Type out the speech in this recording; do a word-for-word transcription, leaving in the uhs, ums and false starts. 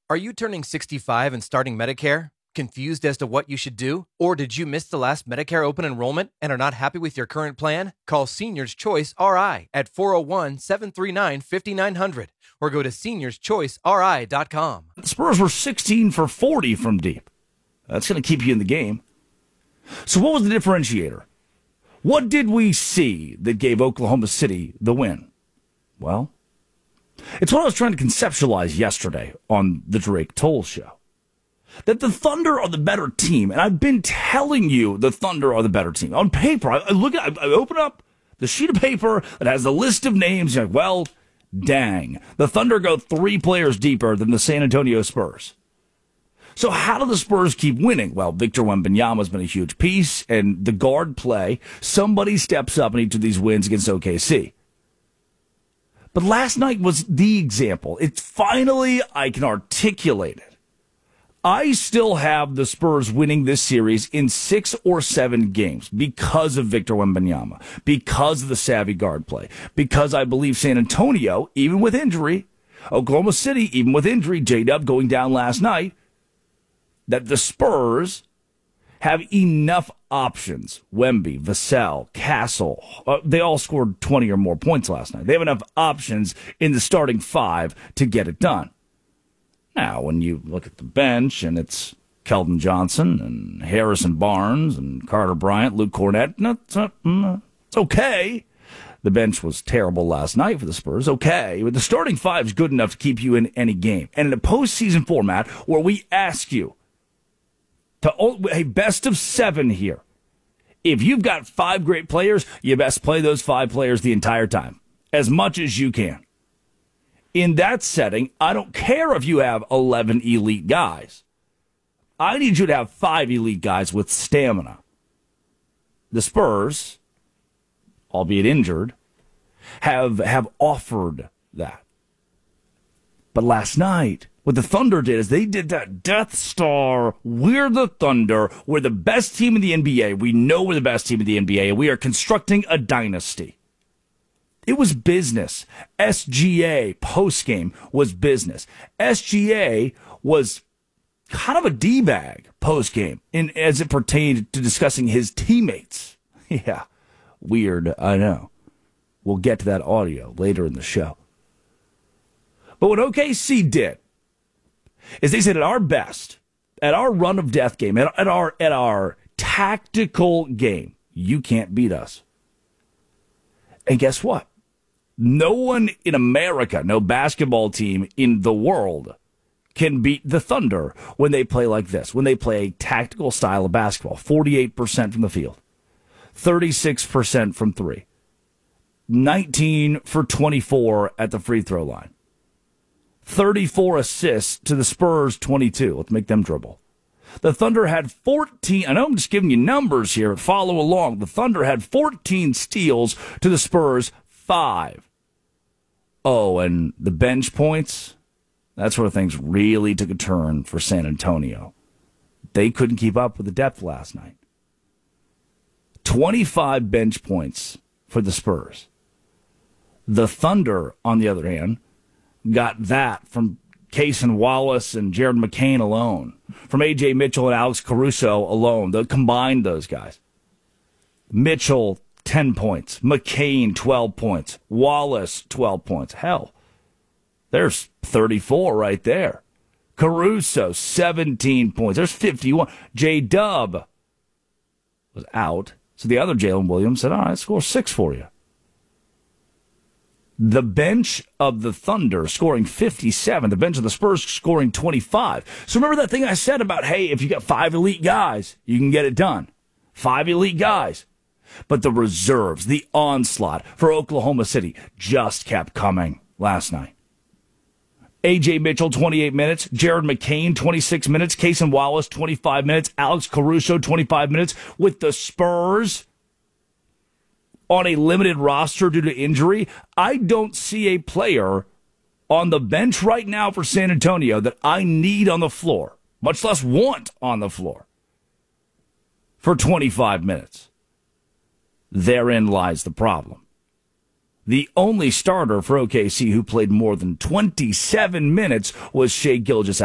Are you turning sixty-five and starting Medicare? Confused as to what you should do? Or did you miss the last Medicare open enrollment and are not happy with your current plan? Call Seniors Choice R I at four oh one, seven three nine, five nine zero zero or go to seniors choice r i dot com. The Spurs were sixteen for forty from deep. That's going to keep you in the game. So what was the differentiator? What did we see that gave Oklahoma City the win? Well, it's what I was trying to conceptualize yesterday on the Drake Toll Show. That the Thunder are the better team, and I've been telling you the Thunder are the better team. On paper, I, I look at, I, I open up the sheet of paper that has the list of names. You're like, well, dang, the Thunder go three players deeper than the San Antonio Spurs. So how do the Spurs keep winning? Well, Victor Wembanyama's been a huge piece, and the guard play, somebody steps up in each of these wins against O K C. But last night was the example. It's finally, I can articulate it. I still have the Spurs winning this series in six or seven games because of Victor Wembanyama, because of the savvy guard play, because I believe San Antonio, even with injury, Oklahoma City, even with injury, J-Dub going down last night, that the Spurs have enough options. Wemby, Vassell, Castle, uh, they all scored twenty or more points last night. They have enough options in the starting five to get it done. Now, when you look at the bench, and it's Keldon Johnson and Harrison Barnes and Carter Bryant, Luke Cornett, no, it's, not, mm, it's okay. The bench was terrible last night for the Spurs, okay. But the starting five is good enough to keep you in any game. And in a postseason format where we ask you to a best of seven here, if you've got five great players, you best play those five players the entire time, as much as you can. In that setting, I don't care if you have eleven elite guys. I need you to have five elite guys with stamina. The Spurs, albeit injured, have have offered that. But last night, what the Thunder did is they did that Death Star. We're the Thunder. We're the best team in the N B A. We know we're the best team in the N B A, and we are constructing a dynasty. It was business. S G A postgame was business. S G A was kind of a D-bag postgame in, as it pertained to discussing his teammates. Yeah, weird, I know. We'll get to that audio later in the show. But what O K C did is they said at our best, at our run of death game, at, at our at our tactical game, you can't beat us. And guess what? No one in America, no basketball team in the world can beat the Thunder when they play like this, when they play a tactical style of basketball. forty-eight percent from the field, thirty-six percent from three, nineteen for twenty-four at the free throw line, thirty-four assists to the Spurs twenty-two. Let's make them dribble. The Thunder had fourteen. I know I'm just giving you numbers here. Follow along. The Thunder had fourteen steals to the Spurs five. Oh, and the bench points, that's where things really took a turn for San Antonio. They couldn't keep up with the depth last night. twenty-five bench points for the Spurs. The Thunder, on the other hand, got that from Cason Wallace and Jared McCain alone, from A J Mitchell and Alex Caruso alone. They combined those guys. Mitchell, ten points. McCain, twelve points. Wallace, twelve points. Hell, there's thirty-four right there. Caruso, seventeen points. There's fifty-one. J-Dub was out, so the other Jalen Williams said, all right, score six for you. The bench of the Thunder scoring fifty-seven. The bench of the Spurs scoring twenty-five. So remember that thing I said about, hey, if you got five elite guys, you can get it done. Five elite guys. But the reserves, the onslaught for Oklahoma City just kept coming last night. A J Mitchell, twenty-eight minutes. Jared McCain, twenty-six minutes. Cason Wallace, twenty-five minutes. Alex Caruso, twenty-five minutes. With the Spurs on a limited roster due to injury, I don't see a player on the bench right now for San Antonio that I need on the floor, much less want on the floor, for twenty-five minutes. Therein lies the problem. The only starter for O K C who played more than twenty-seven minutes was Shai Gilgeous